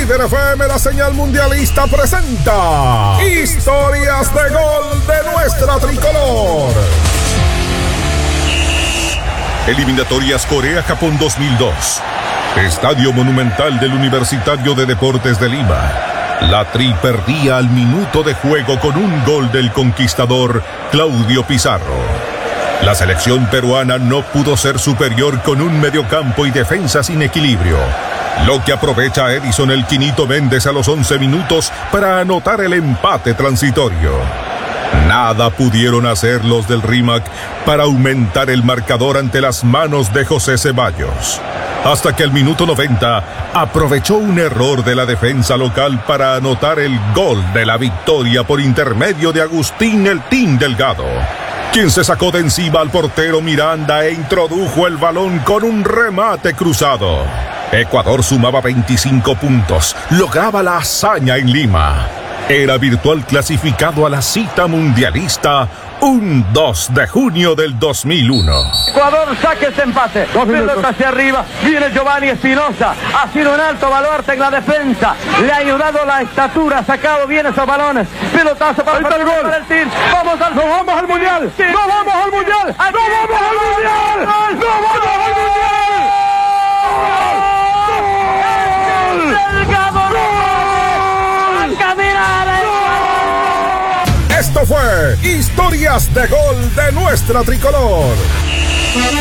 Líder FM, la señal mundialista, presenta Historias de Gol de nuestra tricolor. Eliminatorias Corea-Japón 2002. Estadio Monumental del Universitario de Deportes de Lima. La Tri perdía al minuto de juego con un gol del conquistador Claudio Pizarro. La selección peruana no pudo ser superior con un mediocampo y defensa sin equilibrio, lo que aprovecha Edison el Quinito Méndez a los 11 minutos para anotar el empate transitorio. Nada pudieron hacer los del RIMAC para aumentar el marcador ante las manos de José Ceballos, hasta que al minuto 90 aprovechó un error de la defensa local para anotar el gol de la victoria por intermedio de Agustín El Team Delgado, quien se sacó de encima al portero Miranda e introdujo el balón con un remate cruzado. Ecuador sumaba 25 puntos, lograba la hazaña en Lima. Era virtual clasificado a la cita mundialista un 2 de junio del 2001. Ecuador saque ese empate. Pelota hacia arriba. Viene Giovanni Espinosa. Ha sido un alto baluarte en la defensa. Le ha ayudado la estatura. Ha sacado bien esos balones. Pelotazo para el gol. Vamos al mundial. ¡No vamos al mundial! ¡No vamos al mundial! ¡No vamos al mundial! ¡No vamos al mundial! Esto fue Historias de Gol de nuestra tricolor.